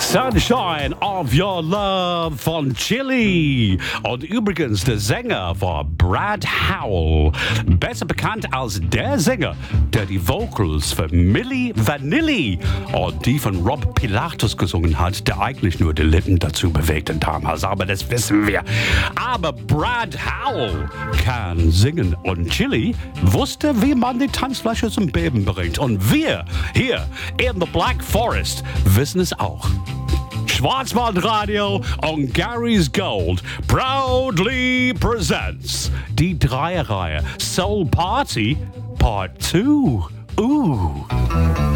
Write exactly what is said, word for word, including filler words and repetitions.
Sunshine of Your Love von Chili. Und übrigens, der Sänger war Brad Howell. Besser bekannt als der Sänger, der die Vocals für Milli Vanilli und die von Rob Pilatus gesungen hat, der eigentlich nur die Lippen dazu bewegte damals. Aber das wissen wir. Aber Brad Howell kann singen und Chili wusste, wie man die Tanzfläche zum Beben bringt. Und wir hier in the Black Forest wissen es auch. Schwarzwaldradio und Gary's Gold proudly presents die Dreierreihe Soul Party Part zwei. Uh.